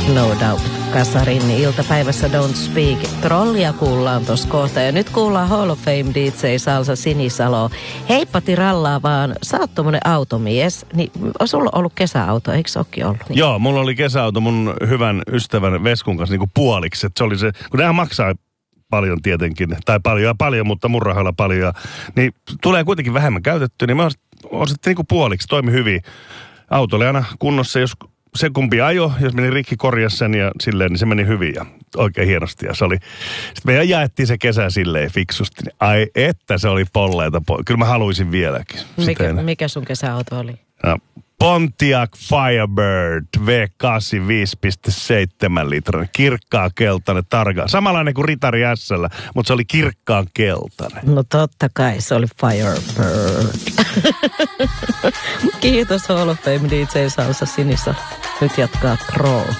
No Doubt. Kasarin iltapäivässä Don't Speak. Trollia kuullaan tossa kohta. Ja nyt kuullaan Hall of Fame DJ Salsa Sinisalo. Heippa Tirallaa vaan, sä oot tommonen automies. Niin on sulla ollut kesäauto, eikö se ookin ollut? Niin? Joo, mulla oli kesäauto mun hyvän ystävän Veskun kanssa niinku puoliksi. Et se oli se, kun nämä maksaa paljon tietenkin, tai paljon, mutta mun rahalla paljon. Niin tulee kuitenkin vähemmän käytettyä, niin mä oon sitten niinku puoliksi, toimi hyvin. Auto oli aina kunnossa, jos se kumpi ajo, jos meni rikki, korjasi sen ja silleen, niin se meni hyvin ja oikein hienosti. Ja se oli, sitten me jaettiin se kesä silleen fiksusti. Ai että se oli polleita. Kyllä mä haluaisin vieläkin. Mikä sun kesäauto oli? No, Pontiac Firebird V8 5,7 litran. Kirkkaan keltainen, targa. Samanlainen kuin Ritari S:llä, mutta se oli kirkkaan keltainen. No totta kai, se oli Firebird. Kiitos Hall of Fame DJ Salsa Sinisalo. Nyt jatkaa Troll.